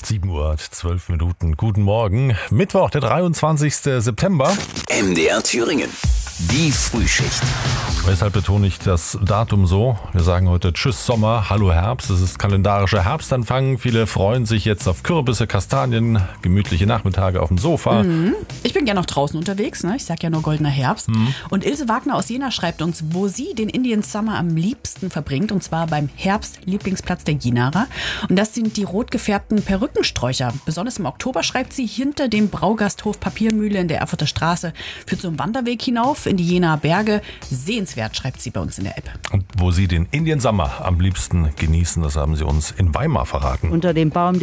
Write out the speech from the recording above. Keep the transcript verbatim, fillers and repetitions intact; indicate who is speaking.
Speaker 1: sieben Uhr zwölf Minuten. Guten Morgen. Mittwoch, der dreiundzwanzigster September.
Speaker 2: M D R Thüringen. Die Frühschicht.
Speaker 1: Weshalb betone ich das Datum so? Wir sagen heute Tschüss Sommer, Hallo Herbst. Es ist kalendarischer Herbstanfang. Viele freuen sich jetzt auf Kürbisse, Kastanien, gemütliche Nachmittage auf dem Sofa.
Speaker 3: Mhm. Ich bin gerne noch draußen unterwegs. Ne? Ich sag ja nur goldener Herbst.
Speaker 1: Mhm.
Speaker 3: Und Ilse Wagner aus Jena schreibt uns, wo sie den Indian Summer am liebsten verbringt. Und zwar beim Herbst-Lieblingsplatz der Jenaer. Und das sind die rot gefärbten Perückensträucher. Besonders im Oktober schreibt sie, hinter dem Braugasthof Papiermühle in der Erfurter Straße führt so ein Wanderweg hinauf in die Jenaer Berge. Sehenswert, schreibt sie bei uns in der App.
Speaker 1: Und wo sie den Indian Summer am liebsten genießen, das haben sie uns in Weimar verraten.
Speaker 4: Unter dem Baum